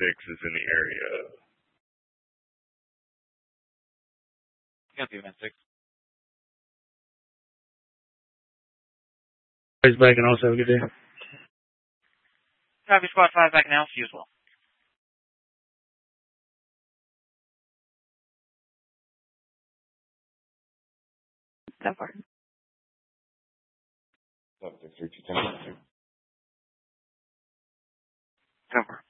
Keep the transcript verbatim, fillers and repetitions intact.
six is in the area. Got the event six. Guys back and also have a good day. Copy squad five back now. See you as well. That far. Seven six three two ten. Cover.